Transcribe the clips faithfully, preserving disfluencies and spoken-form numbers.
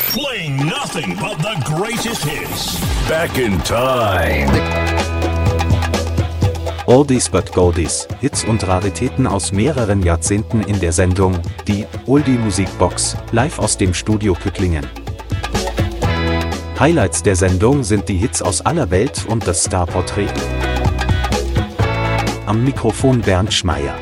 Playing nothing but the greatest hits. Back in time. Oldies but Goldies, Hits und Raritäten aus mehreren Jahrzehnten in der Sendung, die Oldie Musikbox, live aus dem Studio Pücklingen. Highlights der Sendung sind die Hits aus aller Welt und das Starporträt. Am Mikrofon Bernd Schmeier.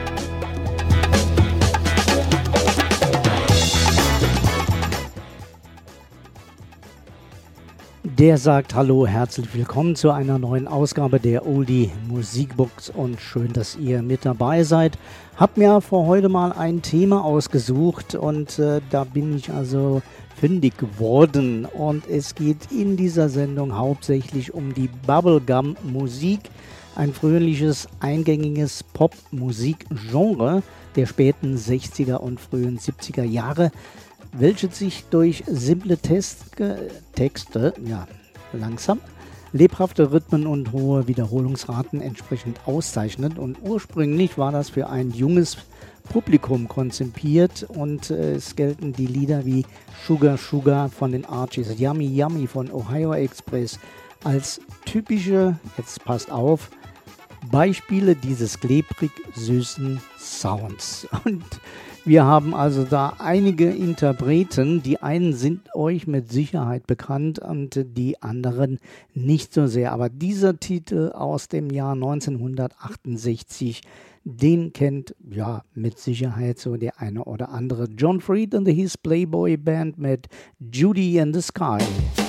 Der sagt Hallo, herzlich willkommen zu einer neuen Ausgabe der Oldie Musikbox und schön, dass ihr mit dabei seid. Hab mir für heute mal ein Thema ausgesucht und äh, da bin ich also fündig geworden und es geht in dieser Sendung hauptsächlich um die Bubblegum-Musik, ein fröhliches, eingängiges Pop-Musik-Genre der späten sechziger und frühen siebziger Jahre, welches sich durch simple Texte, Texte, ja, langsam, lebhafte Rhythmen und hohe Wiederholungsraten entsprechend auszeichnet. Und ursprünglich war das für ein junges Publikum konzipiert und äh, es gelten die Lieder wie Sugar Sugar von den Archies, Yummy Yummy von Ohio Express als typische, jetzt passt auf, Beispiele dieses klebrig süßen Sounds. Und wir haben also da einige Interpreten, die einen sind euch mit Sicherheit bekannt und die anderen nicht so sehr. Aber dieser Titel aus dem Jahr neunzehnhundertachtundsechzig, den kennt ja mit Sicherheit so der eine oder andere. John Fried and His Playboy Band mit Judy in the Sky.